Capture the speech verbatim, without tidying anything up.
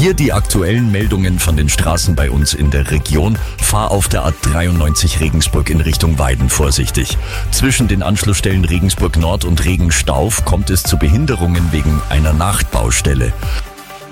Hier die aktuellen Meldungen von den Straßen bei uns in der Region. Fahr auf der A dreiundneunzig Regensburg in Richtung Weiden vorsichtig. Zwischen den Anschlussstellen Regensburg Nord und Regenstauf kommt es zu Behinderungen wegen einer Nachtbaustelle.